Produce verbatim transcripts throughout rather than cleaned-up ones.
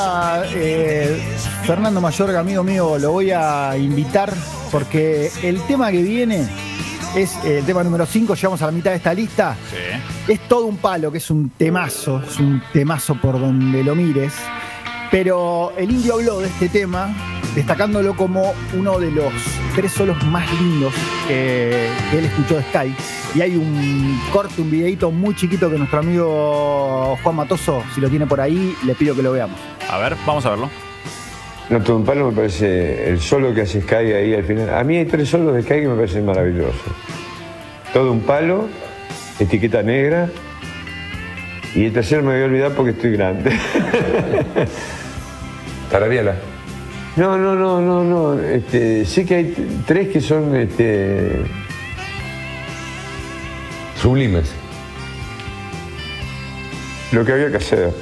Eh, Fernando Mayorga, amigo mío, lo voy a invitar porque el tema que viene es el tema número cinco, llegamos a la mitad de esta lista. Sí. Es todo un palo, que es un temazo, es un temazo por donde lo mires. Pero el Indio habló de este tema, destacándolo como uno de los tres solos más lindos que, que él escuchó de Sky. Y hay un corte, un videíto muy chiquito que nuestro amigo Juan Matoso, si lo tiene por ahí, le pido que lo veamos. A ver, vamos a verlo. No, todo un palo me parece el solo que hace Sky ahí al final. A mí hay tres solos de Sky que me parecen maravillosos. Todo un palo, etiqueta negra, y el tercero me voy a olvidar porque estoy grande. Tarabiela. No, no, no, no, no. Este, sí que hay tres que son este... sublimes. Lo que había que hacer.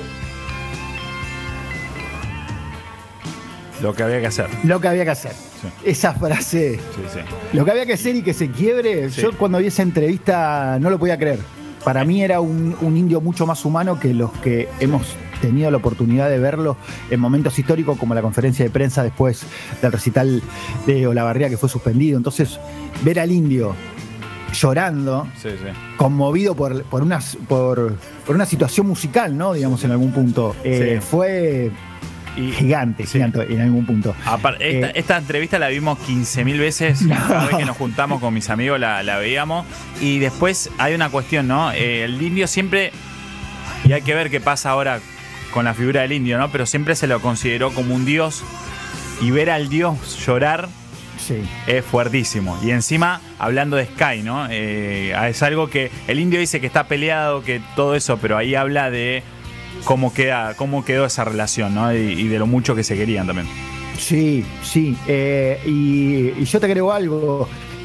Lo que había que hacer. Lo que había que hacer. Sí. Esa frase. Sí, sí. Lo que había que hacer y que se quiebre. Sí. Yo cuando vi esa entrevista no lo podía creer. Para mí era un, un indio mucho más humano que los que hemos tenido la oportunidad de verlo en momentos históricos como la conferencia de prensa después del recital de Olavarría que fue suspendido. Entonces, ver al indio llorando, sí, sí. conmovido por, por, una, por, por una situación musical, ¿no? Digamos, en algún punto. Eh, sí. Fue... Y, gigante, sí. gigante en algún punto. Aparte, esta, eh, esta entrevista la vimos quince mil veces. No. Cada vez que nos juntamos con mis amigos la, la veíamos. Y después hay una cuestión, ¿no? Eh, el indio siempre, y hay que ver qué pasa ahora con la figura del indio, ¿no? Pero siempre se lo consideró como un dios. Y ver al dios llorar sí. es fuertísimo. Y encima, hablando de Sky, ¿no? Eh, es algo que el indio dice que está peleado, que todo eso, pero ahí habla de cómo queda, cómo quedó esa relación, ¿no? Y, y de lo mucho que se querían también. Sí, sí. Eh, y, y yo te agrego algo.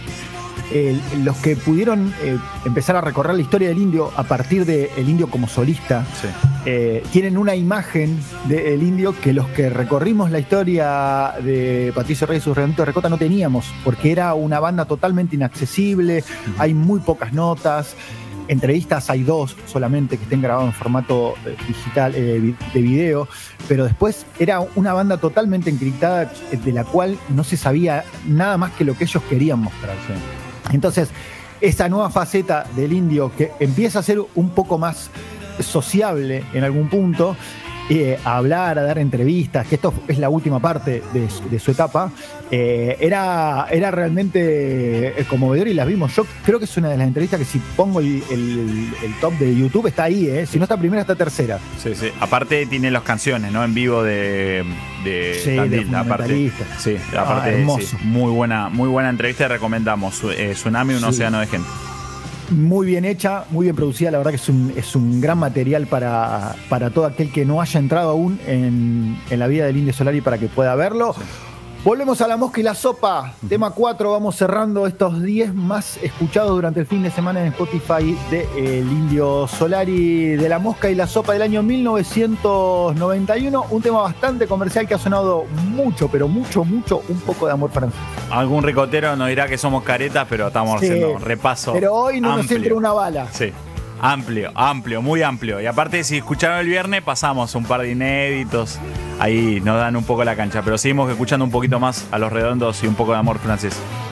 Eh, los que pudieron eh, empezar a recorrer la historia del indio a partir del indio como solista, sí. eh, tienen una imagen del indio que los que recorrimos la historia de Patricio Rey y sus Redonditos de Ricota no teníamos, porque era una banda totalmente inaccesible, uh-huh. hay muy pocas notas. Entrevistas hay dos solamente que estén grabadas en formato digital, eh, de video, pero después era una banda totalmente encriptada de la cual no se sabía nada más que lo que ellos querían mostrar. Sí. Entonces, esa nueva faceta del indio que empieza a ser un poco más sociable en algún punto, eh, a hablar, a dar entrevistas, que esto es la última parte de, de su etapa, eh, era, era realmente conmovedor y las vimos. Yo creo que es una de las entrevistas que si pongo el, el, el top de YouTube está ahí, ¿eh? Si no está primera, está tercera. Sí, sí. Aparte tiene las canciones, ¿no? En vivo de, de sí, Tandil, de aparte. Sí, aparte, ah, hermoso. Sí, muy buena, muy buena entrevista y recomendamos. Eh, Tsunami, un sí. océano de gente. Muy bien hecha, muy bien producida, la verdad que es un, es un gran material para, para todo aquel que no haya entrado aún en, en la vida del Indio Solari para que pueda verlo. Sí. Volvemos a La Mosca y la Sopa, uh-huh. tema cuatro, vamos cerrando estos diez más escuchados durante el fin de semana en Spotify de El Indio Solari, de La Mosca y la Sopa del año mil novecientos noventa y uno, un tema bastante comercial que ha sonado mucho, pero mucho, mucho, un poco de amor francés. Algún ricotero nos dirá que somos caretas, pero estamos sí, haciendo un repaso. Pero hoy no amplio. Nos entra una bala. Sí. Amplio, amplio, muy amplio. Y aparte, si escucharon el viernes, pasamos un par de inéditos. Ahí nos dan un poco la cancha. Pero seguimos escuchando un poquito más a Los Redondos y un poco de amor francés.